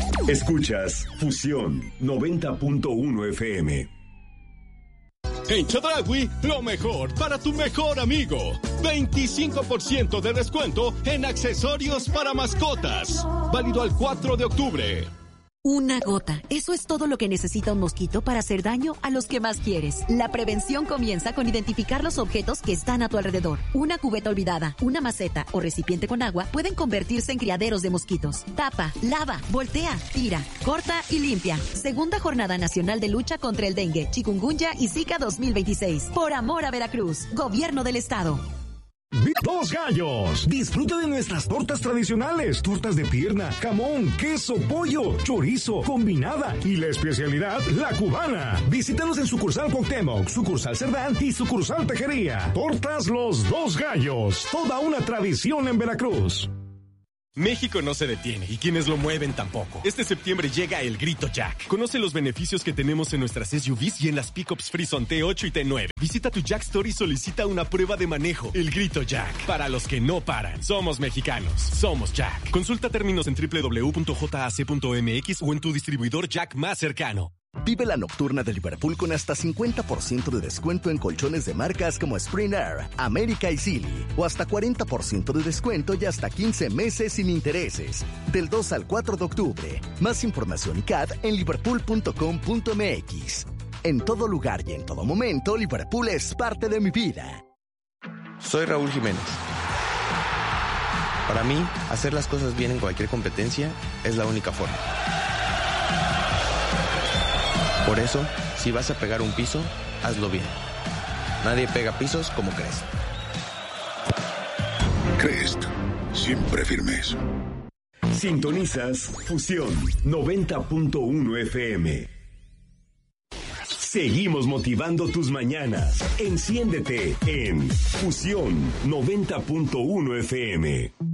Escuchas Fusión 90.1 FM. En Chedraui, lo mejor para tu mejor amigo. 25% de descuento en accesorios para mascotas. Válido al 4 de octubre. Una gota. Eso es todo lo que necesita un mosquito para hacer daño a los que más quieres. La prevención comienza con identificar los objetos que están a tu alrededor. Una cubeta olvidada, una maceta o recipiente con agua pueden convertirse en criaderos de mosquitos. Tapa, lava, voltea, tira, corta y limpia. Segunda Jornada Nacional de Lucha contra el Dengue, Chikungunya y Zika 2026. Por amor a Veracruz. Gobierno del Estado. Dos Gallos. Disfruta de nuestras tortas tradicionales, tortas de pierna, jamón, queso, pollo, chorizo, combinada y la especialidad, la cubana. Visítanos en sucursal Cuauhtémoc, sucursal Cerdán y sucursal Tejería. Tortas Los Dos Gallos, toda una tradición en Veracruz. México no se detiene y quienes lo mueven tampoco. Este septiembre llega el Grito Jack. Conoce los beneficios que tenemos en nuestras SUVs y en las pickups Frison T8 y T9. Visita tu Jack Store y solicita una prueba de manejo. El Grito Jack. Para los que no paran. Somos mexicanos. Somos Jack. Consulta términos en www.jac.mx o en tu distribuidor Jack más cercano. Vive la nocturna de Liverpool con hasta 50% de descuento en colchones de marcas como Spring Air, América y Sealy. O hasta 40% de descuento y hasta 15 meses sin intereses. Del 2 al 4 de octubre. Más información y CAD en liverpool.com.mx. En todo lugar y en todo momento, Liverpool es parte de mi vida. Soy Raúl Jiménez. Para mí, hacer las cosas bien en cualquier competencia es la única forma. Por eso, si vas a pegar un piso, hazlo bien. Nadie pega pisos como Crest. Crest, siempre firmes. Sintonizas Fusión 90.1 FM. Seguimos motivando tus mañanas. Enciéndete en Fusión 90.1 FM.